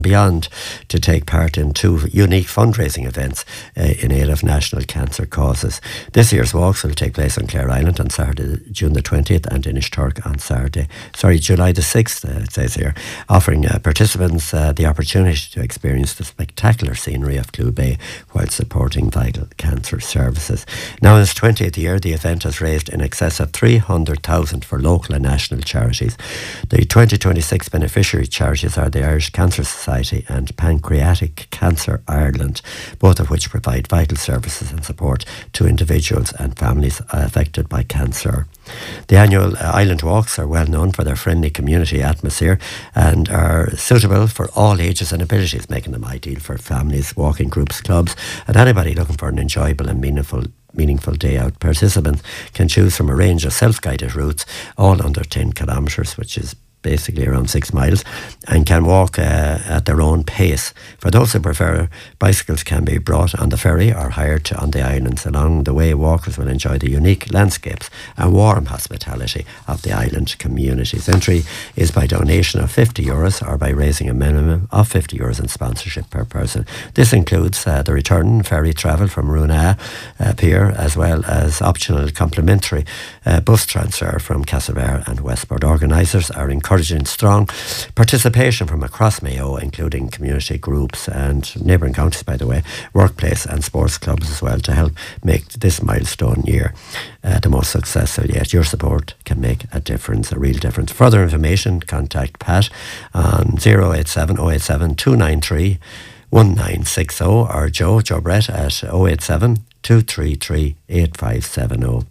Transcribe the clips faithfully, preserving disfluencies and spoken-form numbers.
beyond to take part in two unique fundraising events uh, in aid of national cancer causes. This year's walks will take place on Clare Island on Saturday, June the twentieth, and in Inishturk on Saturday, sorry, July the sixth, uh, it says here, offering uh, participants uh, the opportunity to experience the spectacular scenery of Clew Bay while supporting vital cancer services. Now in its twentieth year, the event has raised in excess of three hundred thousand for local and national charities. The twenty twenty-six beneficiary charities are the Irish Cancer Society and Pancreatic Cancer Ireland, both of which provide vital services and support to individuals and families affected by cancer. The annual uh, Island Walks are well known for their friendly community atmosphere and are suitable for all ages and abilities, making them ideal for families, walking groups, clubs, and anybody looking for an enjoyable and meaningful meaningful day out. Participants can choose from a range of self-guided routes, all under ten kilometres, which is basically around six miles, and can walk uh, at their own pace. For those who prefer, bicycles can be brought on the ferry or hired to, on the islands. Along the way, walkers will enjoy the unique landscapes and warm hospitality of the island communities. Entry is by donation of fifty euros or by raising a minimum of fifty euros in sponsorship per person. This includes uh, the return ferry travel from Runa uh, Pier, as well as optional complimentary uh, bus transfer from Castlebar and Westport. Organisers are encouraging strong participation from across Mayo, including community groups and neighbouring counties, by the way, workplace and sports clubs as well, to help make this milestone year uh, the most successful yet. Your support can make a difference, a real difference. Further information, contact Pat on zero eight seven oh eight seven two nine three one nine six zero or Joe, Joe Brett at oh eight seven two three three eight five seven zero.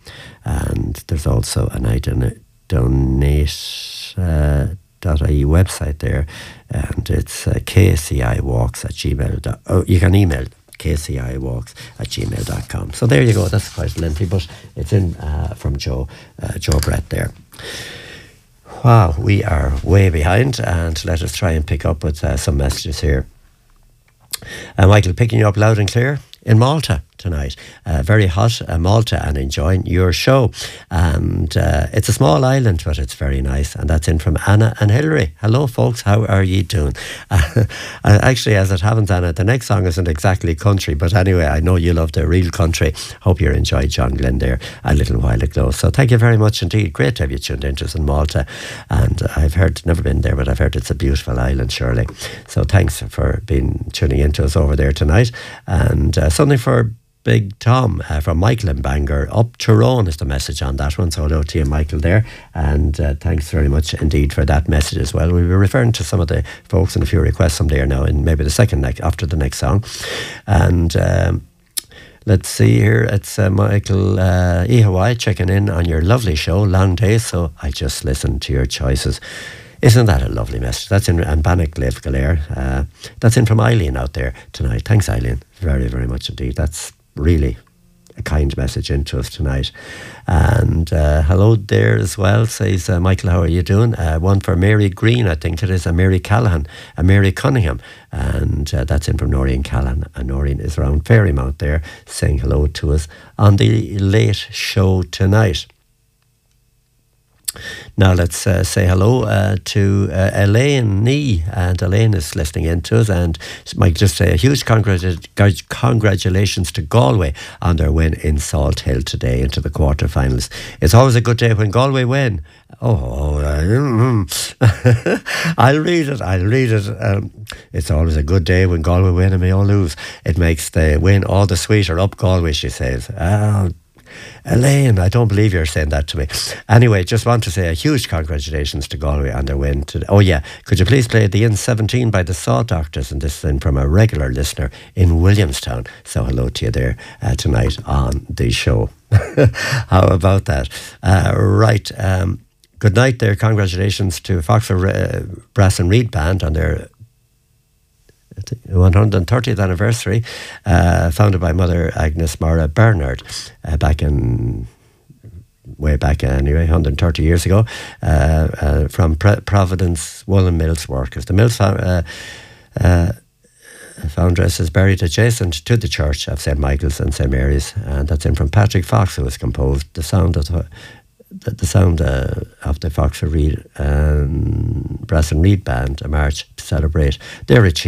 And there's also an item donate uh, .ie website there, and it's uh, k c i walks at gmail dot com. Oh, you can email k c i walks at gmail dot com. So there you go. That's quite lengthy, but it's in uh, from Joe uh, Joe Brett there. Wow, we are way behind, and let us try and pick up with uh, some messages here. Uh, Michael, picking you up loud and clear in Malta tonight. Uh, very hot uh, Malta, and enjoying your show. And uh, it's a small island, but it's very nice. And that's in from Anna and Hilary. Hello, folks. How are you doing? Uh, actually, as it happens, Anna, the next song isn't exactly country, but anyway, I know you love the real country. Hope you enjoyed John Glenn there a little while ago. So thank you very much indeed. Great to have you tuned into us in Malta. And I've heard, never been there, but I've heard it's a beautiful island, surely. So thanks for being tuning into us over there tonight. And uh, something for Big Tom uh, from Michael in Bangor. Up Tyrone is the message on that one. So hello to you, Michael, there. And uh, thanks very much indeed for that message as well. We'll be referring to some of the folks and a few requests from there now in maybe the second next, after the next song. And um, let's see here. It's uh, Michael uh, Ihawai checking in on your lovely show. Long day, so I just listened to your choices. Isn't that a lovely message? That's in Bannock Live Galair. Uh, that's in from Eileen out there tonight. Thanks, Eileen. Very, very much indeed. That's really a kind message into us tonight. And uh, hello there as well, says uh, Michael, how are you doing? Uh, one for Mary Green, I think it is, a Mary Callahan, a Mary Cunningham. And uh, that's in from Noreen Callahan. And Noreen is around Fairymount there saying hello to us on the late show tonight. Now let's uh, say hello uh, to uh, Elaine Nee, and Elaine is listening in to us, and she might just say a huge congrat- congratulations to Galway on their win in Salt Hill today into the quarterfinals. It's always a good day when Galway win. Oh, uh, I'll read it, I'll read it. Um, it's always a good day when Galway win and we all lose. It makes the win all the sweeter. Up Galway, she says. Oh, Elaine, I don't believe you're saying that to me. Anyway, just want to say a huge congratulations to Galway on their win today. Oh yeah, could you please play the In seventeen by the Saw Doctors? And this is in from a regular listener in Williamstown. So hello to you there uh, tonight on the show. How about that? Uh, right, um, good night there. Congratulations to Foxford uh, Brass and Reed Band on their one hundred thirtieth anniversary, uh, founded by Mother Agnes Mara Bernard uh, back in way back anyway, one hundred thirty years ago, uh, uh, from Pre- Providence Woolen Mills Workers. The Mills uh, uh, foundress is buried adjacent to the church of Saint Michael's and Saint Mary's, and that's in from Patrick Fox, who has composed the sound of the the, the sound uh, of the Foxford Reed um, Brass and Reed Band, a march to celebrate their achievements.